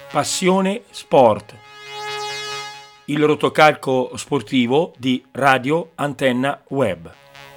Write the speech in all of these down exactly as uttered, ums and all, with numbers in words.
Passione Sport, il rotocalco sportivo di Radio Antenna Web.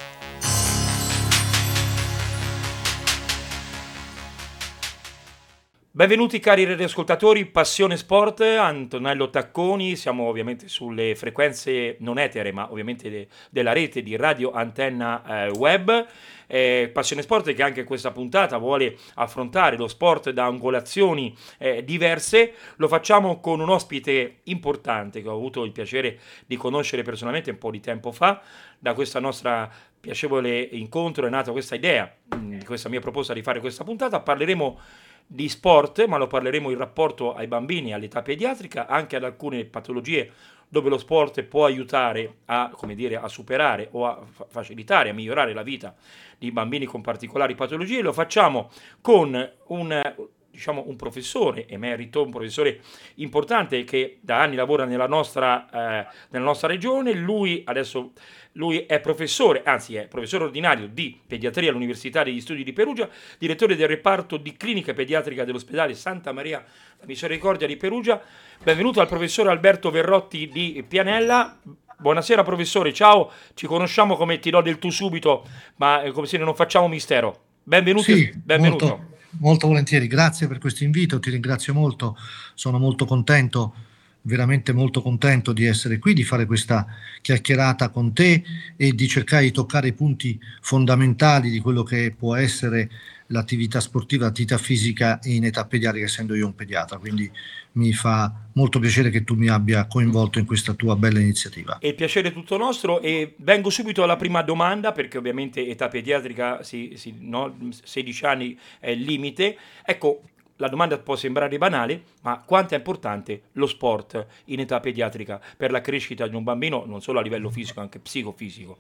Benvenuti cari radioascoltatori, Passione Sport, Antonello Tacconi, siamo ovviamente sulle frequenze non etere ma ovviamente de- della rete di Radio Antenna eh, Web. Eh, Passione Sport che anche questa puntata vuole affrontare lo sport da angolazioni eh, diverse. Lo facciamo con un ospite importante che ho avuto il piacere di conoscere personalmente un po' di tempo fa. Da questa nostra piacevole incontro è nata questa idea, mh, questa mia proposta di fare questa puntata. Parleremo di sport, ma lo parleremo in rapporto ai bambini, all'età pediatrica, anche ad alcune patologie dove lo sport può aiutare a, come dire, a superare o a fa- facilitare, a migliorare la vita di bambini con particolari patologie. Lo facciamo con un, diciamo, un professore emerito, un professore importante che da anni lavora nella nostra, eh, nella nostra regione. Lui adesso lui è professore, anzi è professore ordinario di pediatria all'Università degli Studi di Perugia, direttore del reparto di clinica pediatrica dell'ospedale Santa Maria la Misericordia di Perugia. Benvenuto al professore Alberto Verrotti di Pianella. Buonasera professore, ciao, ci conosciamo come ti do del tu subito, ma eh, come se non facciamo mistero. Benvenuto, Sì, benvenuto. molto, molto volentieri, grazie per questo invito, ti ringrazio molto, sono molto contento, veramente molto contento di essere qui, di fare questa chiacchierata con te e di cercare di toccare i punti fondamentali di quello che può essere l'attività sportiva, l'attività fisica in età pediatrica, essendo io un pediatra, quindi mi fa molto piacere che tu mi abbia coinvolto in questa tua bella iniziativa. E il piacere è tutto nostro e vengo subito alla prima domanda perché ovviamente età pediatrica, si, si, no, sedici anni è il limite. Ecco, la domanda può sembrare banale, ma quanto è importante lo sport in età pediatrica per la crescita di un bambino, non solo a livello fisico, anche psicofisico?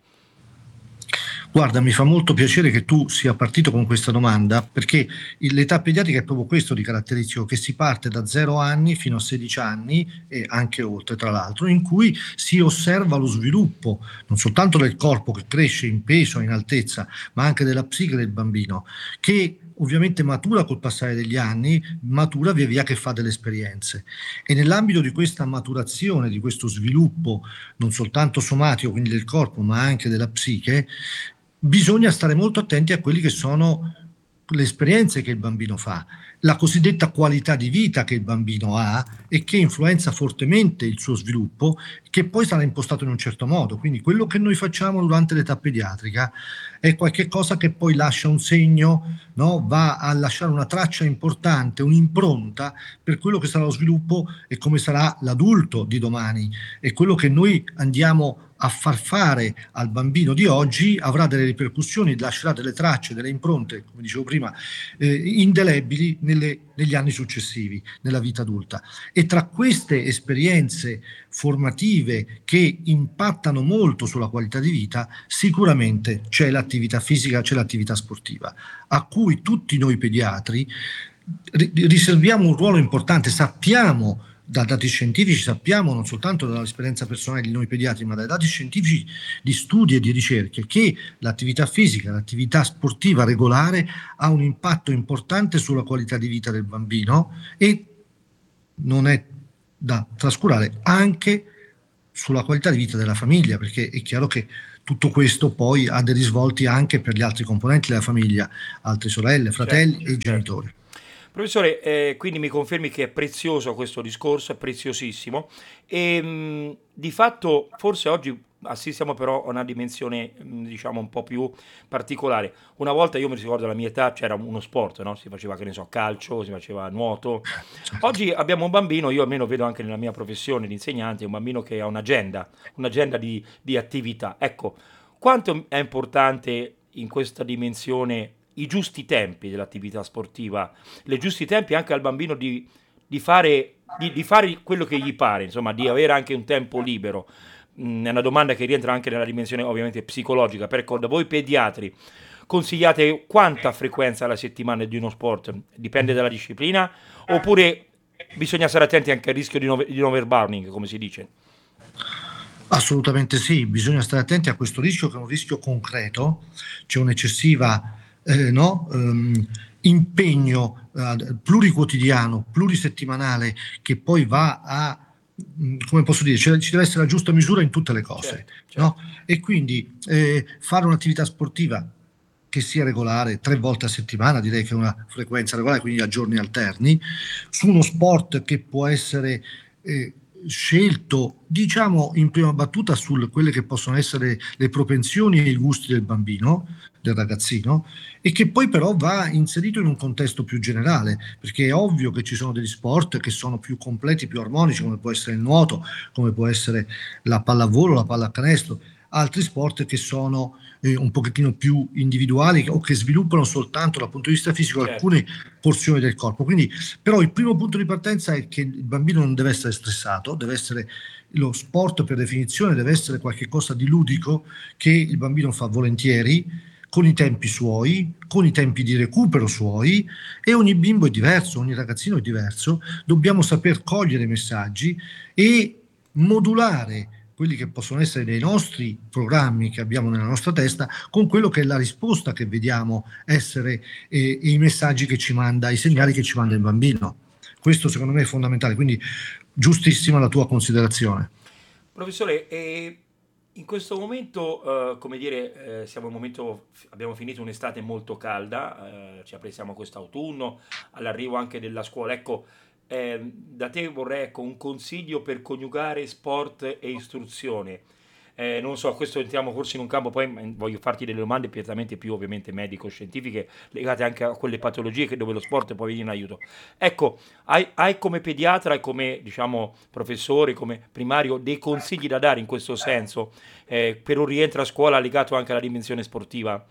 Guarda, mi fa molto piacere che tu sia partito con questa domanda, perché il- l'età pediatrica è proprio questo di caratteristico, che si parte da zero anni fino a sedici anni e anche oltre, tra l'altro, in cui si osserva lo sviluppo non soltanto del corpo che cresce in peso, in altezza, ma anche della psiche del bambino, che ovviamente matura col passare degli anni, matura via via che fa delle esperienze. E nell'ambito di questa maturazione, di questo sviluppo, non soltanto somatico, quindi del corpo, ma anche della psiche, bisogna stare molto attenti a quelli che sono le esperienze che il bambino fa, la cosiddetta qualità di vita che il bambino ha e che influenza fortemente il suo sviluppo, che poi sarà impostato in un certo modo. Quindi quello che noi facciamo durante l'età pediatrica è qualche cosa che poi lascia un segno, no? Va a lasciare una traccia importante, un'impronta per quello che sarà lo sviluppo e come sarà l'adulto di domani. E quello che noi andiamo a far fare al bambino di oggi avrà delle ripercussioni, lascerà delle tracce, delle impronte, come dicevo prima, eh, indelebili nelle, negli anni successivi, nella vita adulta. E tra queste esperienze formative che impattano molto sulla qualità di vita, sicuramente c'è l'attività fisica, c'è l'attività sportiva, a cui tutti noi pediatri riserviamo un ruolo importante, sappiamo da dati scientifici, sappiamo non soltanto dall'esperienza personale di noi pediatri, ma dai dati scientifici di studi e di ricerche, che l'attività fisica, l'attività sportiva regolare ha un impatto importante sulla qualità di vita del bambino e non è da trascurare anche sulla qualità di vita della famiglia, perché è chiaro che tutto questo poi ha dei risvolti anche per gli altri componenti della famiglia, altre sorelle, fratelli Certo, e i certo. genitori. Professore, eh, quindi mi confermi che è prezioso questo discorso, è preziosissimo e mh, di fatto forse oggi assistiamo però a una dimensione mh, diciamo un po' più particolare. Una volta io mi ricordo alla mia età c'era uno sport, no? Si faceva, che ne so, calcio, si faceva nuoto. Certo. Oggi abbiamo un bambino, io almeno vedo anche nella mia professione di insegnante, un bambino che ha un'agenda, un'agenda di, di attività. Ecco, quanto è importante in questa dimensione i giusti tempi dell'attività sportiva, i giusti tempi anche al bambino di, di fare, di, di fare quello che gli pare, insomma, di avere anche un tempo libero. Mm, è una domanda che rientra anche nella dimensione ovviamente psicologica. Perché da voi pediatri consigliate quanta frequenza alla settimana di uno sport? Dipende dalla disciplina? Oppure bisogna stare attenti anche al rischio di, no, di non overburning, come si dice? Assolutamente sì, bisogna stare attenti a questo rischio che è un rischio concreto, c'è un'eccessiva eh, no, ehm, impegno uh, pluriquotidiano, plurisettimanale, che poi va a, come posso dire, ci deve essere la giusta misura in tutte le cose, certo, certo. no? E quindi eh, fare un'attività sportiva che sia regolare, tre volte a settimana, direi che è una frequenza regolare, quindi a giorni alterni, su uno sport che può essere eh, scelto, diciamo, in prima battuta su quelle che possono essere le propensioni e i gusti del bambino, del ragazzino, e che poi però va inserito in un contesto più generale, perché è ovvio che ci sono degli sport che sono più completi, più armonici, come può essere il nuoto, come può essere la pallavolo, la pallacanestro, altri sport che sono eh, un pochettino più individuali o che sviluppano soltanto dal punto di vista fisico Certo. alcune porzioni del corpo. Quindi, però il primo punto di partenza è che il bambino non deve essere stressato, deve essere lo sport per definizione deve essere qualcosa di ludico che il bambino fa volentieri, con i tempi suoi, con i tempi di recupero suoi, e ogni bimbo è diverso, ogni ragazzino è diverso, dobbiamo saper cogliere i messaggi e modulare quelli che possono essere dei nostri programmi che abbiamo nella nostra testa con quello che è la risposta che vediamo essere eh, i messaggi che ci manda, i segnali che ci manda il bambino. Questo secondo me è fondamentale, quindi giustissima la tua considerazione. Professore, e in questo momento, eh, come dire, eh, siamo in un momento, abbiamo finito un'estate molto calda, eh, ci apprestiamo a quest'autunno, all'arrivo anche della scuola. Ecco, eh, da te vorrei ecco, un consiglio per coniugare sport e istruzione. Eh, non so, questo entriamo forse in un campo, poi mm, voglio farti delle domande prettamente più ovviamente medico-scientifiche, legate anche a quelle patologie che dove lo sport può venire in aiuto. Ecco, hai, hai come pediatra e come diciamo professore, come primario, dei consigli da dare in questo senso eh, per un rientro a scuola legato anche alla dimensione sportiva?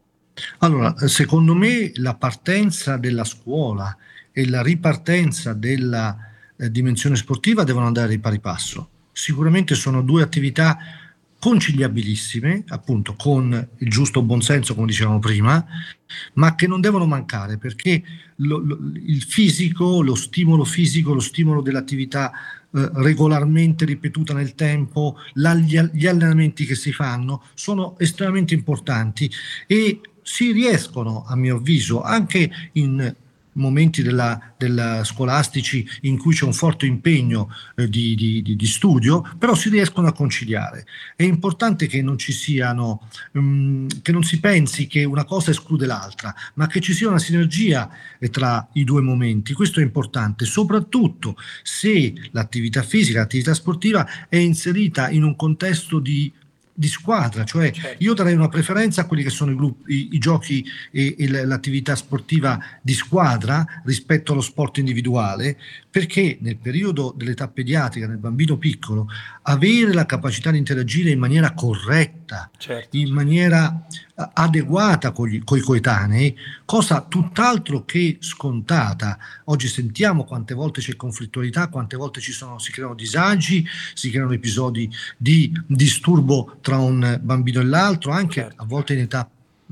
Allora, secondo me la partenza della scuola e la ripartenza della eh, dimensione sportiva devono andare di pari passo. Sicuramente sono due attività conciliabilissime, appunto, con il giusto buonsenso, come dicevamo prima, ma che non devono mancare perché lo- lo- il fisico, lo stimolo fisico, lo stimolo dell'attività eh, regolarmente ripetuta nel tempo, la- gli gli allenamenti che si fanno sono estremamente importanti e si riescono, a mio avviso, anche in momenti della, della scolastici in cui c'è un forte impegno eh, di, di- di- di studio, però si riescono a conciliare. È importante che non ci siano, mm, che non si pensi che una cosa esclude l'altra, ma che ci sia una sinergia eh, tra i due momenti. Questo è importante, soprattutto se l'attività fisica, l'attività sportiva è inserita in un contesto di di squadra, cioè Certo, io darei una preferenza a quelli che sono i, gruppi, i, i giochi e, e l'attività sportiva di squadra rispetto allo sport individuale, perché nel periodo dell'età pediatrica, nel bambino piccolo, avere la capacità di interagire in maniera corretta, certo. in maniera eh, adeguata con i coetanei, cosa tutt'altro che scontata. Oggi sentiamo quante volte c'è conflittualità, quante volte ci sono, si creano disagi, si creano episodi di disturbo tra un bambino e l'altro, anche a Certo. volte in età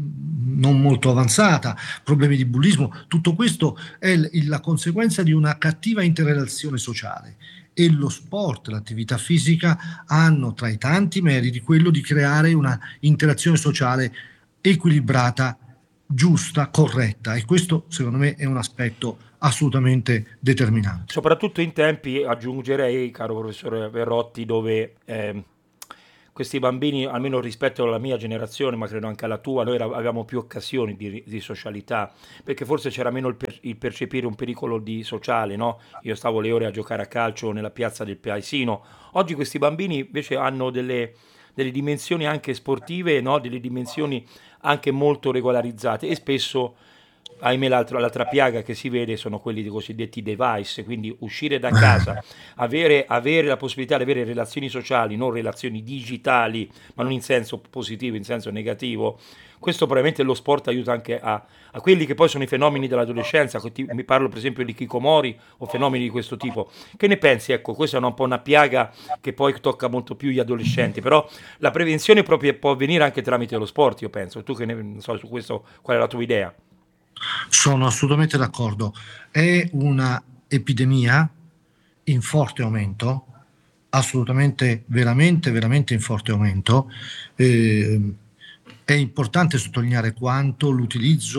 non molto avanzata, problemi di bullismo. Tutto questo è l- la conseguenza di una cattiva interrelazione sociale e lo sport, l'attività fisica hanno tra i tanti meriti quello di creare una interazione sociale equilibrata, giusta, corretta, e questo secondo me è un aspetto assolutamente determinante. Soprattutto in tempi, aggiungerei, caro professore Verrotti, dove ehm, questi bambini, almeno rispetto alla mia generazione, ma credo anche alla tua, noi era- avevamo più occasioni di, di socialità, perché forse c'era meno il, per- il percepire un pericolo di sociale, no? Io stavo le ore a giocare a calcio nella piazza del paesino. Oggi questi bambini invece hanno delle, delle dimensioni anche sportive, no? Delle dimensioni anche molto regolarizzate e spesso ahimè l'altro- l'altra piaga che si vede sono quelli dei cosiddetti device, quindi uscire da casa, avere, avere la possibilità di avere relazioni sociali, non relazioni digitali, ma non in senso positivo, in senso negativo. Questo probabilmente lo sport aiuta anche a, a quelli che poi sono i fenomeni dell'adolescenza, che ti- mi parlo per esempio di Kikomori o fenomeni di questo tipo. Che ne pensi? Ecco, questa è un po' una piaga che poi tocca molto più gli adolescenti, però la prevenzione proprio può avvenire anche tramite lo sport, io penso. Tu che ne non so su questo, qual è la tua idea? Sono assolutamente d'accordo. È una epidemia in forte aumento, assolutamente, veramente, veramente in forte aumento. Eh, è importante sottolineare quanto l'utilizzo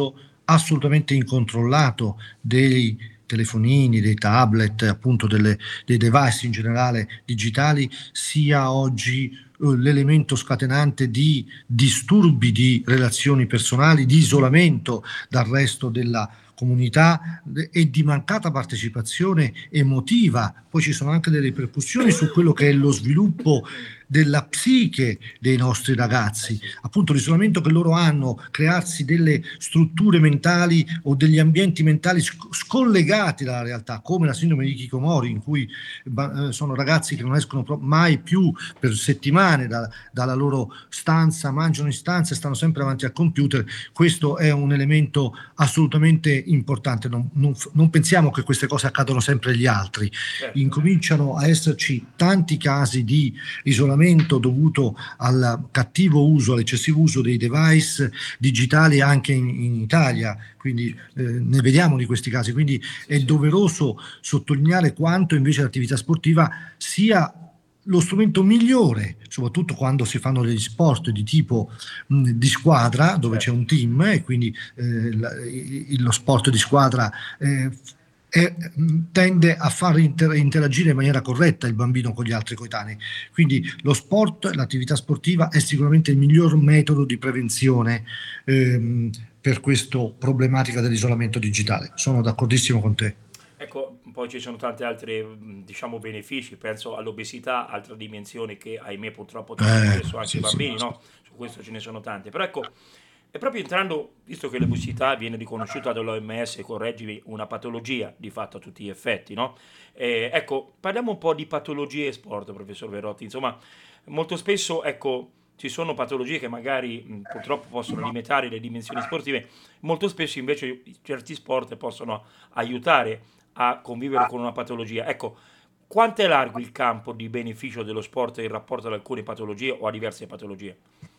assolutamente incontrollato dei telefonini, dei tablet, appunto delle, dei device in generale digitali, sia oggi eh, l'elemento scatenante di disturbi di relazioni personali, di isolamento dal resto della comunità e di mancata partecipazione emotiva. Poi ci sono anche delle ripercussioni su quello che è lo sviluppo della psiche dei nostri ragazzi, appunto l'isolamento che loro hanno, crearsi delle strutture mentali o degli ambienti mentali sc- scollegati dalla realtà, come la sindrome di Hikikomori, in cui eh, sono ragazzi che non escono pro- mai più per settimane da, dalla loro stanza, mangiano in stanza e stanno sempre davanti al computer. Questo è un elemento assolutamente importante. Non, non, non pensiamo che queste cose accadano sempre agli altri. Certo. Incominciano a esserci tanti casi di isolamento dovuto al cattivo uso, all'eccessivo uso dei device digitali anche in, in Italia, quindi eh, ne vediamo di questi casi, quindi Sì, è sì. doveroso sottolineare quanto invece l'attività sportiva sia lo strumento migliore, soprattutto quando si fanno degli sport di tipo mh, di squadra, dove c'è Certo. un team e quindi eh, la- i- lo sport di squadra eh, è- tende a far inter- interagire in maniera corretta il bambino con gli altri coetanei. Quindi lo sport, l'attività sportiva è sicuramente il miglior metodo di prevenzione ehm, per questa problematica dell'isolamento digitale. Sono d'accordissimo con te. Ecco, poi ci sono tanti altri, mh, diciamo, benefici, penso all'obesità, altra dimensione che ahimè purtroppo tocca Eh, spesso anche i sì, sì. bambini, no? Su questo ce ne sono tante. Però ecco, è proprio entrando, visto che l'obesità viene riconosciuta dall'O M S, correggimi, una patologia di fatto a tutti gli effetti, no? Eh, ecco, parliamo un po' di patologie e sport, professor Verotti. Insomma, molto spesso, ecco, ci sono patologie che magari mh, purtroppo possono limitare le dimensioni sportive, molto spesso invece certi sport possono aiutare a convivere con una patologia. Ecco, quanto è largo il campo di beneficio dello sport in rapporto ad alcune patologie o a diverse patologie?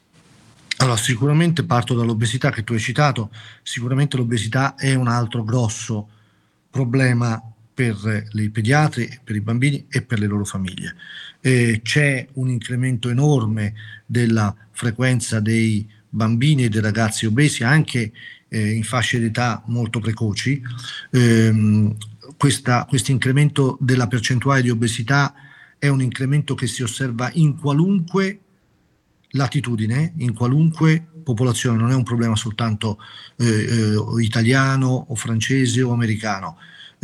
Allora, sicuramente parto dall'obesità che tu hai citato, sicuramente l'obesità è un altro grosso problema per i pediatri, per i bambini e per le loro famiglie. Eh, c'è un incremento enorme della frequenza dei bambini e dei ragazzi obesi anche eh, in fasce d'età molto precoci. Ehm, questo incremento della percentuale di obesità è un incremento che si osserva in qualunque latitudine, in qualunque popolazione, non è un problema soltanto eh, eh, italiano o francese o americano.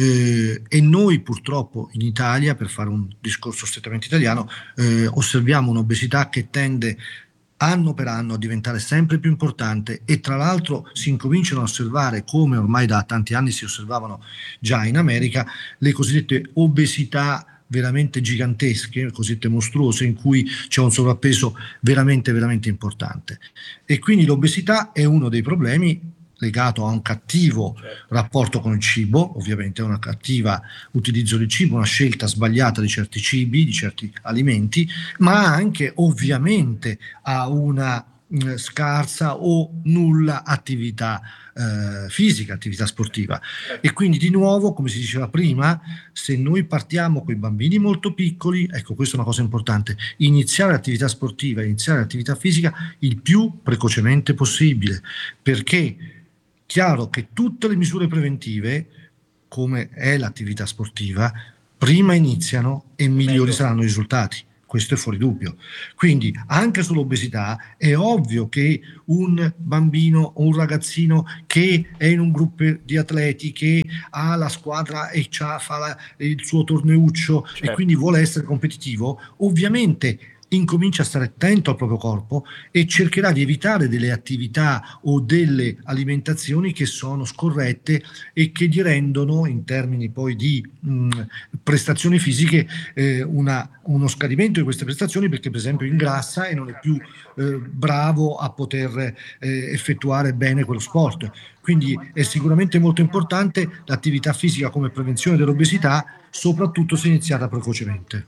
Eh, e noi purtroppo in Italia, per fare un discorso strettamente italiano, eh, osserviamo un'obesità che tende anno per anno a diventare sempre più importante e tra l'altro si incominciano a osservare, come ormai da tanti anni si osservavano già in America, le cosiddette obesità veramente gigantesche, cosiddette mostruose, in cui c'è un sovrappeso veramente, veramente importante. E quindi l'obesità è uno dei problemi legato a un cattivo Certo. rapporto con il cibo, ovviamente a una cattiva utilizzo del cibo, una scelta sbagliata di certi cibi, di certi alimenti, ma anche ovviamente a una mh, scarsa o nulla attività eh, fisica, attività sportiva. E Certo. quindi di nuovo, come si diceva prima, se noi partiamo con i bambini molto piccoli, ecco questa è una cosa importante, iniziare l'attività sportiva, iniziare l'attività fisica il più precocemente possibile, perché chiaro che tutte le misure preventive, come è l'attività sportiva, prima iniziano e È migliori meglio. saranno i risultati. Questo è fuori dubbio. Quindi anche sull'obesità è ovvio che un bambino o un ragazzino che è in un gruppo di atleti, che ha la squadra e fa la, il suo torneuccio e Certo. quindi vuole essere competitivo, ovviamente incomincia a stare attento al proprio corpo e cercherà di evitare delle attività o delle alimentazioni che sono scorrette e che gli rendono, in termini poi di mh, prestazioni fisiche, eh, una, uno scadimento di queste prestazioni perché per esempio ingrassa e non è più eh, bravo a poter eh, effettuare bene quello sport. Quindi è sicuramente molto importante l'attività fisica come prevenzione dell'obesità, soprattutto se iniziata precocemente.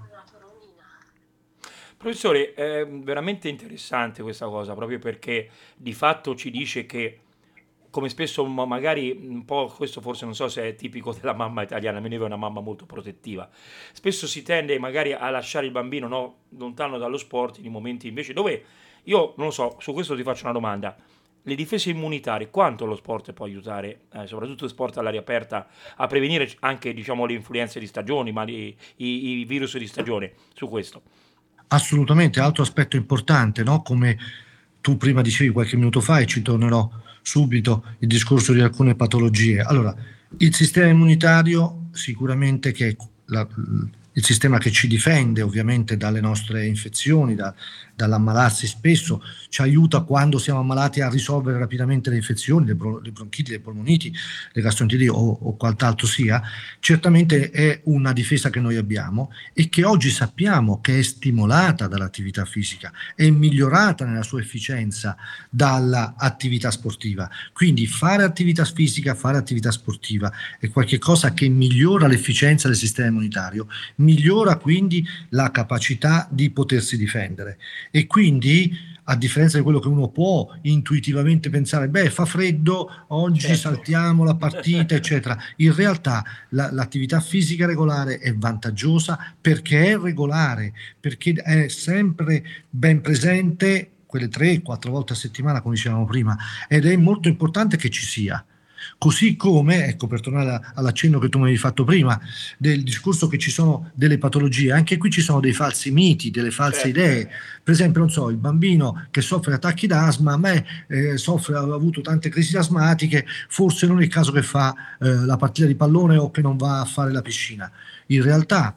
Professore, è veramente interessante questa cosa, proprio perché di fatto ci dice che, come spesso ma- magari un po' questo forse non so se è tipico della mamma italiana, a me ne è una mamma molto protettiva, spesso si tende magari a lasciare il bambino, no, lontano dallo sport in momenti invece dove, io non lo so, su questo ti faccio una domanda, le difese immunitarie, quanto lo sport può aiutare, eh, soprattutto lo sport all'aria aperta, a prevenire anche, diciamo, le influenze di stagioni, ma i, i- i virus di stagione, su questo? Assolutamente, altro aspetto importante, no? Come tu prima dicevi qualche minuto fa, e ci tornerò subito, il discorso di alcune patologie. Allora, il sistema immunitario sicuramente che è la- il sistema che ci difende ovviamente dalle nostre infezioni, da- dall'ammalarsi spesso, ci aiuta quando siamo ammalati a risolvere rapidamente le infezioni, le, bro- le bronchiti, le polmoniti, le gastroenteriti o, o quant'altro sia. Certamente è una difesa che noi abbiamo e che oggi sappiamo che è stimolata dall'attività fisica, è migliorata nella sua efficienza dall'attività sportiva. Quindi fare attività fisica, fare attività sportiva è qualcosa che migliora l'efficienza del sistema immunitario, migliora quindi la capacità di potersi difendere e quindi, a differenza di quello che uno può intuitivamente pensare, beh, fa freddo, oggi Certo. saltiamo la partita, eccetera, in realtà la- l'attività fisica regolare è vantaggiosa perché è regolare, perché è sempre ben presente quelle tre quattro volte a settimana, come dicevamo prima, ed è molto importante che ci sia. Così come, ecco, per tornare a- all'accenno che tu mi avevi fatto prima, del discorso che ci sono delle patologie, anche qui ci sono dei falsi miti, delle false Certo. idee. Per esempio, non so, il bambino che soffre attacchi d'asma, a me eh, soffre, ha avuto tante crisi asmatiche, forse non è il caso che fa eh, la partita di pallone o che non va a fare la piscina. In realtà,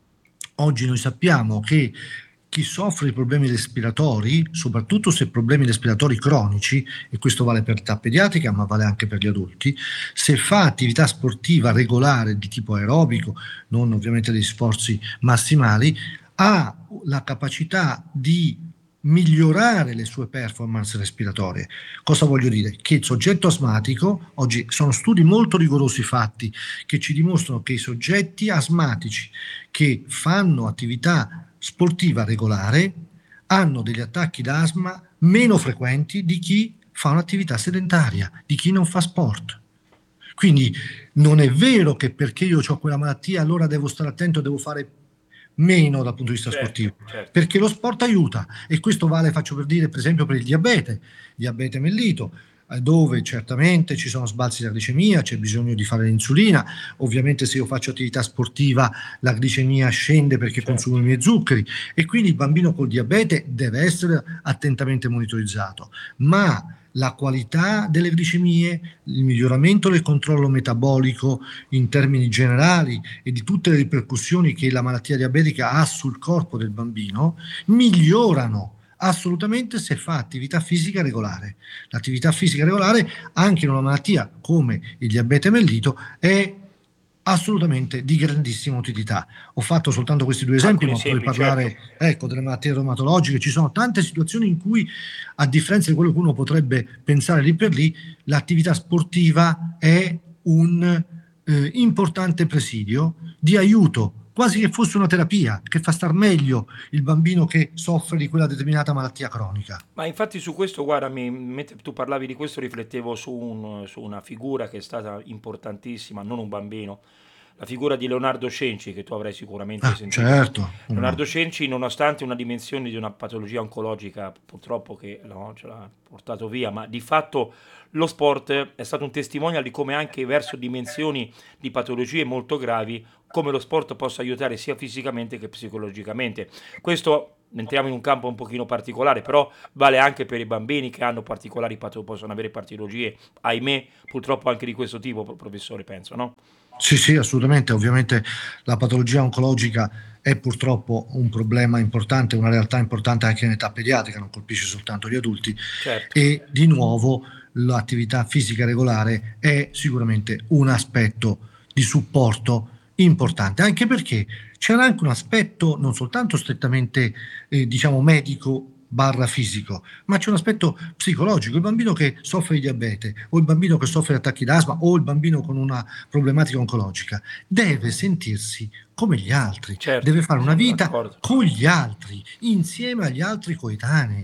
oggi noi sappiamo che chi soffre di problemi respiratori, soprattutto se problemi respiratori cronici, e questo vale per l'età pediatrica, ma vale anche per gli adulti, se fa attività sportiva regolare di tipo aerobico, non ovviamente degli sforzi massimali, ha la capacità di migliorare le sue performance respiratorie. Cosa voglio dire? Che il soggetto asmatico, oggi sono studi molto rigorosi fatti che ci dimostrano che i soggetti asmatici che fanno attività sportiva regolare hanno degli attacchi d'asma meno frequenti di chi fa un'attività sedentaria, di chi non fa sport. Quindi non è vero che perché io ho quella malattia allora devo stare attento, devo fare meno dal punto di vista Certo, sportivo, certo. perché lo sport aiuta e questo vale, faccio per dire, per esempio per il diabete, diabete mellito, eh, dove certamente ci sono sbalzi della glicemia, c'è bisogno di fare l'insulina, ovviamente se io faccio attività sportiva la glicemia scende perché Certo. consumo i miei zuccheri e quindi il bambino col diabete deve essere attentamente monitorizzato, ma la qualità delle glicemie, il miglioramento del controllo metabolico in termini generali e di tutte le ripercussioni che la malattia diabetica ha sul corpo del bambino, migliorano assolutamente se fa attività fisica regolare. L'attività fisica regolare, anche in una malattia come il diabete mellito, è assolutamente di grandissima utilità. Ho fatto soltanto questi due esempi, Alcuni ma potrei esempi, certo. parlare, ecco, delle malattie reumatologiche. Ci sono tante situazioni in cui, a differenza di quello che uno potrebbe pensare lì per lì, l'attività sportiva è un eh, importante presidio di aiuto, quasi che fosse una terapia che fa star meglio il bambino che soffre di quella determinata malattia cronica. Ma infatti su questo, guarda, mi- mentre tu parlavi di questo riflettevo su, un- su una figura che è stata importantissima, non un bambino, la figura di Leonardo Scenci, che tu avrai sicuramente Ah, sentito. certo, come Leonardo no. Scenci, nonostante una dimensione di una patologia oncologica, purtroppo che no, ce l'ha portato via, ma di fatto lo sport è stato un testimonial di come anche verso dimensioni di patologie molto gravi, come lo sport possa aiutare sia fisicamente che psicologicamente. Questo entriamo in un campo un pochino particolare, però vale anche per i bambini che hanno particolari patologie, possono avere patologie, ahimè, purtroppo anche di questo tipo, professore, penso, no? Sì, sì, assolutamente. Ovviamente la patologia oncologica è purtroppo un problema importante, una realtà importante anche in età pediatrica, non colpisce soltanto gli adulti. Certo. E di nuovo l'attività fisica regolare è sicuramente un aspetto di supporto importante, anche perché c'era anche un aspetto non soltanto strettamente, eh, diciamo, medico barra fisico, ma c'è un aspetto psicologico. Il bambino che soffre di diabete o il bambino che soffre di attacchi d'asma o il bambino con una problematica oncologica deve sentirsi come gli altri, Certo, deve fare una sono vita d'accordo. con gli altri, insieme agli altri coetanei.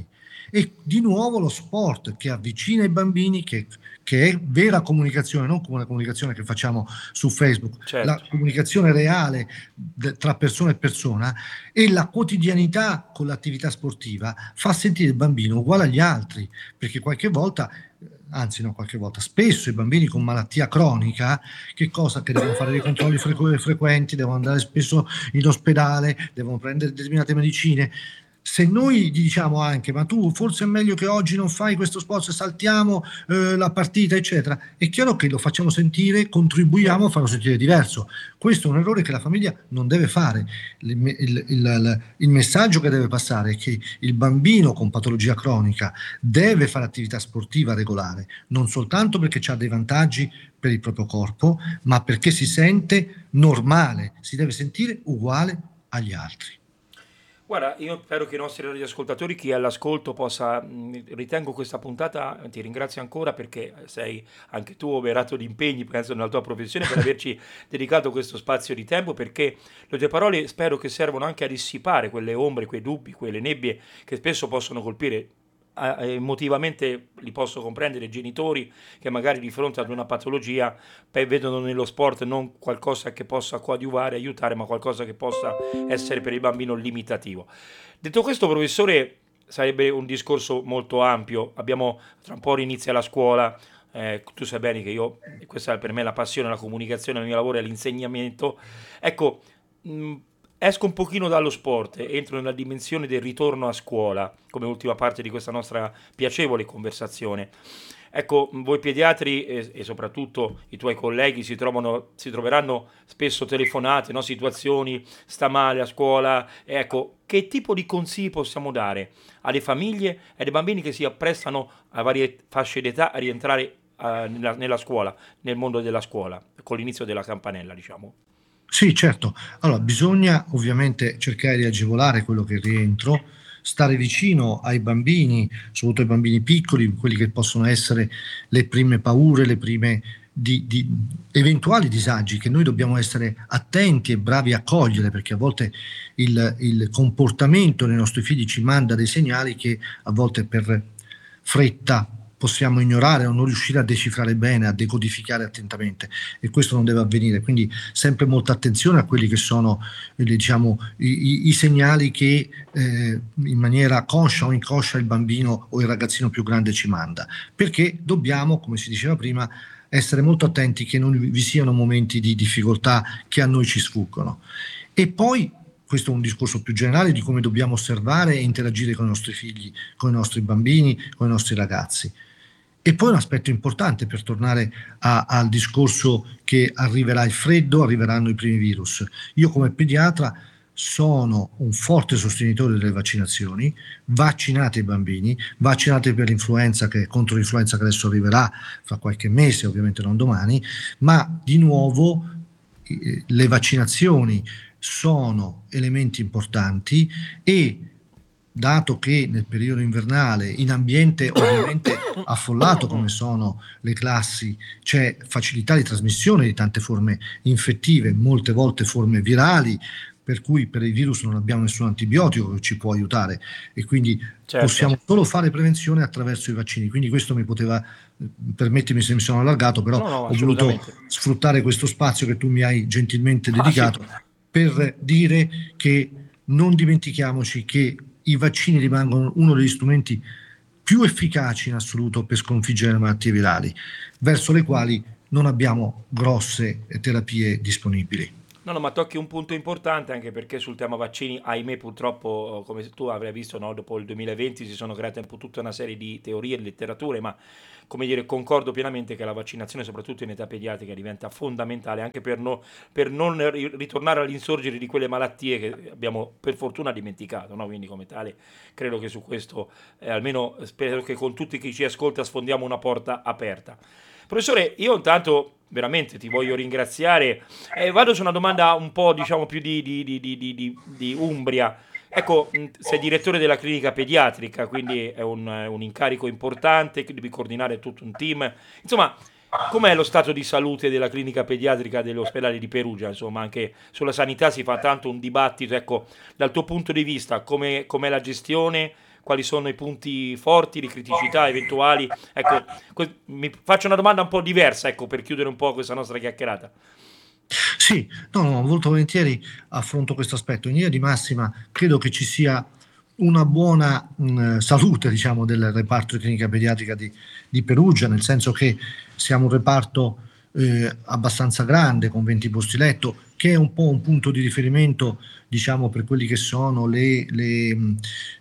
E di nuovo lo sport che avvicina i bambini, che, che è vera comunicazione, non come la comunicazione che facciamo su Facebook, Certo. la comunicazione reale de, tra persona e persona, e la quotidianità con l'attività sportiva fa sentire il bambino uguale agli altri, perché qualche volta, anzi no qualche volta, spesso i bambini con malattia cronica, che cosa? Che devono fare dei controlli frequ- frequenti, devono andare spesso in ospedale, devono prendere determinate medicine. Se noi gli diciamo anche, ma tu forse è meglio che oggi non fai questo sport, saltiamo eh, la partita, eccetera, è chiaro che lo facciamo sentire, contribuiamo a farlo sentire diverso. Questo è un errore che la famiglia non deve fare. Il, il, il, il messaggio che deve passare è che il bambino con patologia cronica deve fare attività sportiva regolare, non soltanto perché ha dei vantaggi per il proprio corpo, ma perché si sente normale, si deve sentire uguale agli altri. Guarda, io spero che i nostri radioascoltatori, chi è all'ascolto, possa, mh, ritengo questa puntata, ti ringrazio ancora perché sei anche tu operato di impegni, penso, nella tua professione, per averci dedicato questo spazio di tempo, perché le tue parole spero che servano anche a dissipare quelle ombre, quei dubbi, quelle nebbie che spesso possono colpire. a- Emotivamente li posso comprendere i genitori che magari di fronte ad una patologia poi vedono nello sport non qualcosa che possa coadiuvare, aiutare, ma qualcosa che possa essere per il bambino limitativo. Detto questo, professore, sarebbe un discorso molto ampio. Abbiamo tra un po' inizia la scuola. Eh, tu sai bene che io, questa è per me la passione, la comunicazione, il mio lavoro è l'insegnamento. Ecco, mh, esco un pochino dallo sport, entro nella dimensione del ritorno a scuola, come ultima parte di questa nostra piacevole conversazione. Ecco, voi pediatri e, e soprattutto i tuoi colleghi si trovano, si troveranno spesso telefonate, no? Situazioni, sta male a scuola. Ecco, che tipo di consigli possiamo dare alle famiglie e ai bambini che si apprestano a varie fasce d'età a rientrare eh, nella, nella scuola, nel mondo della scuola, con l'inizio della campanella, diciamo? Sì, certo. Allora, bisogna ovviamente cercare di agevolare quello che è il rientro, stare vicino ai bambini, soprattutto ai bambini piccoli, quelli che possono essere le prime paure, le prime di, di eventuali disagi che noi dobbiamo essere attenti e bravi a cogliere, perché a volte il, il comportamento dei nostri figli ci manda dei segnali che a volte per fretta possiamo ignorare o non riuscire a decifrare bene, a decodificare attentamente, e questo non deve avvenire. Quindi sempre molta attenzione a quelli che sono eh, diciamo, i, i- i segnali che eh, in maniera conscia o inconscia il bambino o il ragazzino più grande ci manda, perché dobbiamo, come si diceva prima, essere molto attenti che non vi siano momenti di difficoltà che a noi ci sfuggono. E poi questo è un discorso più generale di come dobbiamo osservare e interagire con i nostri figli, con i nostri bambini, con i nostri ragazzi. E poi un aspetto importante per tornare a- al discorso che arriverà il freddo, arriveranno i primi virus. Io come pediatra sono un forte sostenitore delle vaccinazioni, vaccinate i bambini, vaccinate per l'influenza, che, contro l'influenza che adesso arriverà fra qualche mese, ovviamente non domani, ma di nuovo eh, le vaccinazioni sono elementi importanti, e dato che nel periodo invernale, in ambiente ovviamente affollato come sono le classi, c'è facilità di trasmissione di tante forme infettive, molte volte forme virali, per cui per il virus non abbiamo nessun antibiotico che ci può aiutare, e quindi Certo. possiamo solo fare prevenzione attraverso i vaccini. Quindi questo mi poteva, permettimi se mi sono allargato, però No, no, ho voluto assolutamente. sfruttare questo spazio che tu mi hai gentilmente Ah, sì. dedicato per dire che non dimentichiamoci che i vaccini rimangono uno degli strumenti più efficaci in assoluto per sconfiggere le malattie virali, verso le quali non abbiamo grosse terapie disponibili. No, no, ma tocchi un punto importante anche perché sul tema vaccini, ahimè, purtroppo, come tu avrai visto, no, dopo il duemilaventi si sono create un po' tutta una serie di teorie e letterature, ma come dire, concordo pienamente che la vaccinazione, soprattutto in età pediatrica, diventa fondamentale anche per, no- per non ri- ritornare all'insorgere di quelle malattie che abbiamo per fortuna dimenticato, no? Quindi come tale credo che su questo, eh, almeno spero che con tutti chi ci ascolta sfondiamo una porta aperta. Professore, io intanto veramente ti voglio ringraziare. Eh, vado su una domanda un po', diciamo, più di, di- di- di- di- di- di Umbria. Ecco, mh, sei direttore della clinica pediatrica, quindi è un, è un incarico importante, che devi coordinare tutto un team. Insomma, com'è lo stato di salute della clinica pediatrica dell'ospedale di Perugia? Insomma, anche sulla sanità si fa tanto un dibattito. Ecco, dal tuo punto di vista, come, com'è la gestione? quali sono i punti forti di criticità eventuali. Ecco, que- mi faccio una domanda un po' diversa, ecco, per chiudere un po' questa nostra chiacchierata. Sì, no, no, molto volentieri affronto questo aspetto. In linea di massima credo che ci sia una buona mh, salute, diciamo, del reparto di clinica pediatrica di, di Perugia, nel senso che siamo un reparto eh, abbastanza grande, con venti posti letto, che è un po' un punto di riferimento, diciamo, per quelli che sono le, le, mh,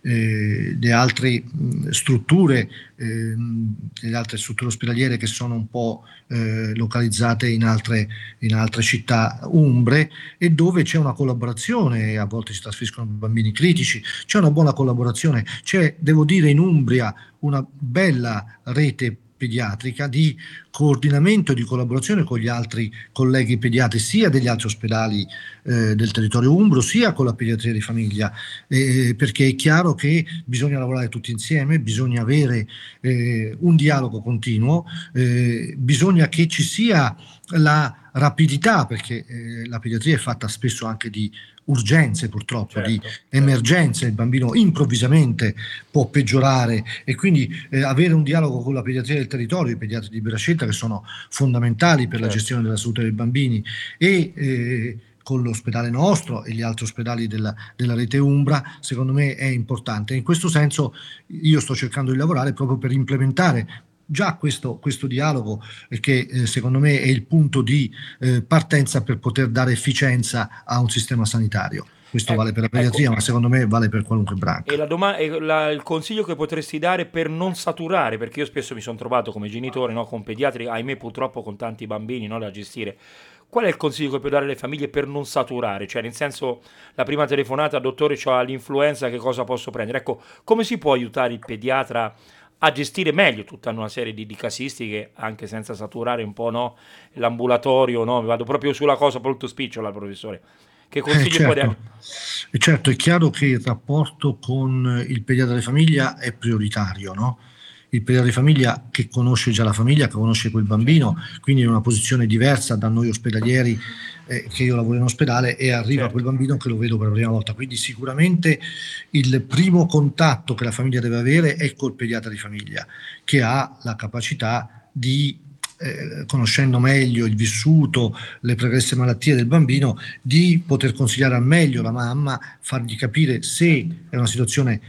eh, le altre mh, strutture, ehm, le altre strutture ospedaliere che sono un po' eh, localizzate in altre, in altre città umbre, e dove c'è una collaborazione, a volte si trasferiscono bambini critici, c'è una buona collaborazione, c'è, devo dire, in Umbria una bella rete pediatrica di coordinamento e di collaborazione con gli altri colleghi pediatri, sia degli altri ospedali eh, del territorio umbro, sia con la pediatria di famiglia, eh, perché è chiaro che bisogna lavorare tutti insieme, bisogna avere eh, un dialogo continuo, eh, bisogna che ci sia la rapidità, perché eh, la pediatria è fatta spesso anche di urgenze, purtroppo, di Certo, certo. emergenze, il bambino improvvisamente può peggiorare, e quindi eh, avere un dialogo con la pediatria del territorio, i pediatri di libera scelta, che sono fondamentali per la Certo. gestione della salute dei bambini, e eh, con l'ospedale nostro e gli altri ospedali della, della rete Umbra, secondo me è importante. In questo senso io sto cercando di lavorare proprio per implementare già questo, questo dialogo, eh, che eh, secondo me è il punto di eh, partenza per poter dare efficienza a un sistema sanitario. Questo Ec- vale per la ecco, pediatria, ma secondo me vale per qualunque E, branca. la doma- e la- il consiglio che potresti dare per non saturare, perché io spesso mi sono trovato come genitore, no, con pediatri, ahimè purtroppo con tanti bambini, no, da gestire. Qual è il consiglio che puoi dare alle famiglie per non saturare? Cioè, nel senso, la prima telefonata, dottore, c'ho l'influenza, che cosa posso prendere? Ecco, come si può aiutare il pediatra a gestire meglio tutta una serie di, di casistiche, anche senza saturare un po', no, l'ambulatorio, no? Vado proprio sulla cosa molto spicciola, professore. Che Eh, consiglio puoi dare? certo, eh, certo, è chiaro che il rapporto con il pediatra di famiglia è prioritario, no? Il pediatra di famiglia che conosce già la famiglia, che conosce quel Certo, bambino, quindi in una posizione diversa da noi ospedalieri, eh, che io lavoro in ospedale e arriva quel certo. bambino che lo vedo per la prima volta. Quindi sicuramente il primo contatto che la famiglia deve avere è col pediatra di famiglia, che ha la capacità di, eh, conoscendo meglio il vissuto, le pregresse malattie del bambino, di poter consigliare al meglio la mamma, fargli capire se Certo. è una situazione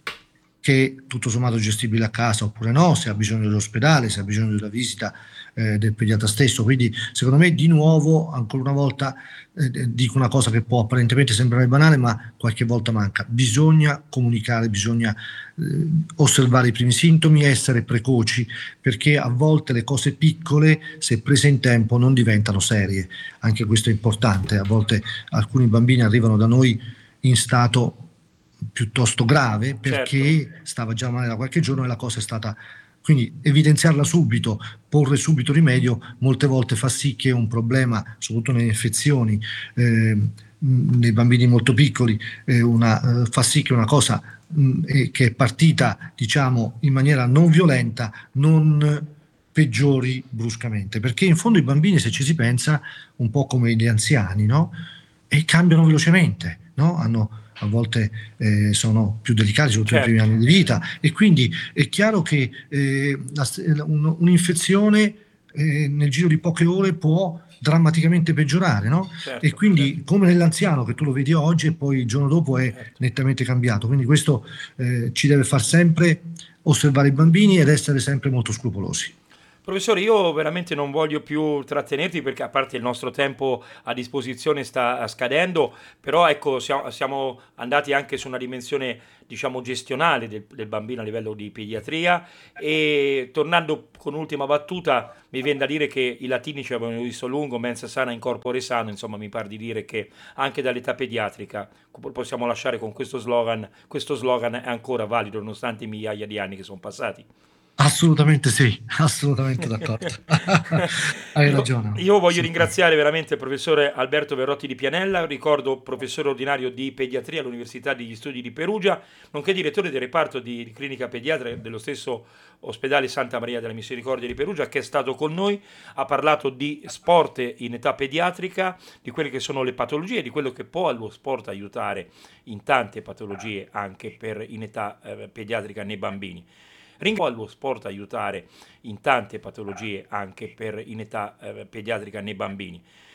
che è tutto sommato gestibile a casa oppure no, se ha bisogno dell'ospedale, se ha bisogno della visita eh, del pediatra stesso. Quindi secondo me, di nuovo, ancora una volta, eh, dico una cosa che può apparentemente sembrare banale, ma qualche volta manca: bisogna comunicare, bisogna eh, osservare i primi sintomi, essere precoci, perché a volte le cose piccole, se prese in tempo, non diventano serie. Anche questo è importante. A volte alcuni bambini arrivano da noi in stato piuttosto grave, Certo. perché stava già male da qualche giorno e la cosa è stata... Quindi evidenziarla subito, porre subito rimedio, molte volte fa sì che un problema, soprattutto nelle infezioni, eh, nei bambini molto piccoli, eh, una, eh, fa sì che una cosa mh, eh, che è partita, diciamo, in maniera non violenta, non peggiori bruscamente. Perché in fondo i bambini, se ci si pensa, un po' come gli anziani, no? E cambiano velocemente, no? Hanno a volte eh, sono più delicati, soprattutto nei primi Certo, anni di vita, e quindi è chiaro che eh, la- un- un'infezione eh, nel giro di poche ore può drammaticamente peggiorare, no? E certo, certo, quindi, come nell'anziano che tu lo vedi oggi e poi il giorno dopo è certo. nettamente cambiato. Quindi questo eh, ci deve far sempre osservare i bambini ed essere sempre molto scrupolosi. Professore, io veramente non voglio più trattenerti perché a parte il nostro tempo a disposizione sta scadendo, però ecco, siamo, siamo andati anche su una dimensione, diciamo, gestionale del, del bambino a livello di pediatria e tornando con un'ultima battuta, mi viene da dire che i latini ci avevano visto lungo, mensa sana in corpore sano, insomma mi pare di dire che anche dall'età pediatrica possiamo lasciare con questo slogan, questo slogan è ancora valido nonostante migliaia di anni che sono passati. Assolutamente sì, assolutamente d'accordo. Hai Io, ragione, io voglio assolutamente. ringraziare veramente il professore Alberto Verrotti di Pianella, ricordo professore ordinario di pediatria all'Università degli Studi di Perugia, nonché direttore del reparto di clinica pediatra dello stesso ospedale Santa Maria della Misericordia di Perugia, che è stato con noi, ha parlato di sport in età pediatrica, di quelle che sono le patologie, di quello che può lo sport aiutare in tante patologie anche per in età eh, pediatrica nei bambini. Ringrazio allo sport aiutare in tante patologie anche per in età eh, pediatrica nei bambini.